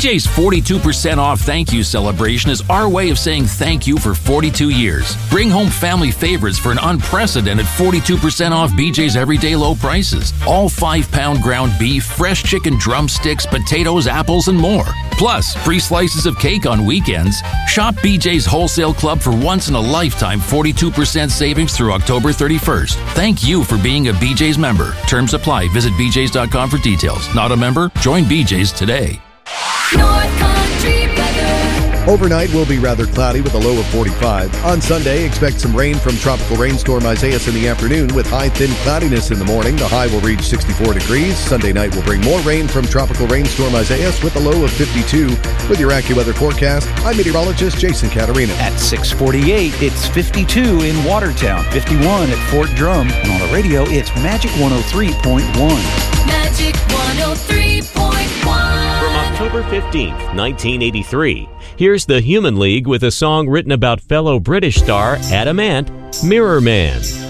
BJ's 42% off thank you celebration is our way of saying thank you for 42 years. Bring home family favorites for an unprecedented 42% off BJ's everyday low prices. All 5-pound ground beef, fresh chicken drumsticks, potatoes, apples, and more. Plus, free slices of cake on weekends. Shop BJ's Wholesale Club for once-in-a-lifetime 42% savings through October 31st. Thank you for being a BJ's member. Terms apply. Visit bjs.com for details. Not a member? Join BJ's today. North Country weather. Overnight will be rather cloudy with a low of 45. On Sunday, expect some rain from tropical rainstorm Isaias in the afternoon with high thin cloudiness in the morning. The high will reach 64 degrees. Sunday night will bring more rain from tropical rainstorm Isaias with a low of 52. With your AccuWeather forecast, I'm meteorologist Jason Caterina. At 6:48, it's 52 in Watertown, 51 at Fort Drum, and on the radio, it's Magic 103.1. Magic 103.1. From October 15th, 1983, here's the Human League with a song written about fellow British star Adam Ant, Mirror Man.